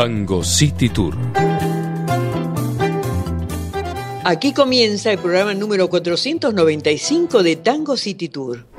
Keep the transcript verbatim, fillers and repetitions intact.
Tango City Tour. Aquí comienza el programa número cuatrocientos noventa y cinco de Tango City Tour.